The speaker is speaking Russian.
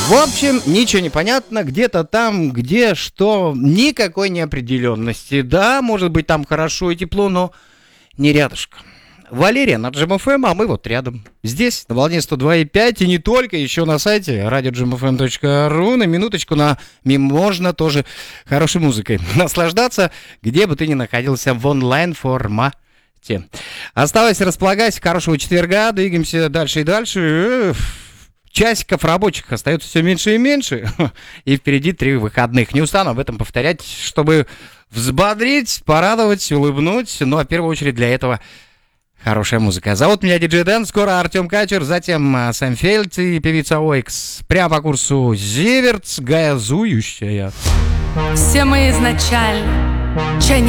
В общем, ничего не понятно, где-то там, где что, никакой неопределенности. Да, может быть, там хорошо и тепло, но не рядышком. Валерия на Джем-ФМ, а мы вот рядом. Здесь, на волне 102,5, и не только, еще на сайте radiojamfm.ru. На минуточку можно тоже хорошей музыкой наслаждаться, где бы ты ни находился в онлайн-формате. Осталось располагать, хорошего четверга, двигаемся дальше и дальше. Часиков рабочих остается все меньше и меньше, и впереди 3 выходных. Не устану об этом повторять, чтобы взбодрить, порадовать, улыбнуть, ну а в первую очередь для этого хорошая музыка. Зовут меня Диджей Дэн, скоро Артем Качер, затем Сэм Фельд и певица Оикс. Прямо по курсу Зиверт, газующая. Все мы изначально чайник